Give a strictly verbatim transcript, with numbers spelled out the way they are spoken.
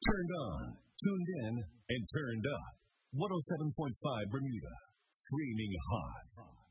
Turned on, tuned in, and turned up. one oh seven point five Bermuda. Streaming hot.